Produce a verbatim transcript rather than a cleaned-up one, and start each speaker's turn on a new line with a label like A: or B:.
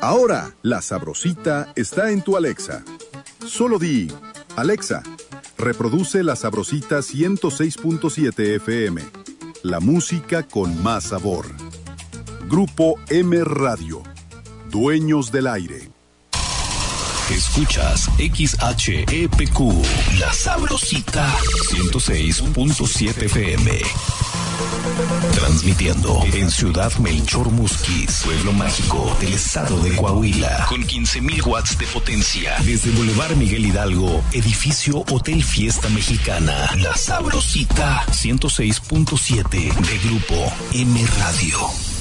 A: Ahora, La Sabrosita está en tu Alexa. Solo di, Alexa, reproduce La Sabrosita ciento seis punto siete F M. La música con más sabor. Grupo M Radio. Dueños del aire.
B: Escuchas X H E P Q, La Sabrosita ciento seis punto siete F M. Transmitiendo en Ciudad Melchor Musquis, pueblo mágico del estado de Coahuila, con quince mil watts de potencia. Desde Boulevard Miguel Hidalgo, edificio Hotel Fiesta Mexicana. La Sabrosita ciento seis punto siete de Grupo M Radio.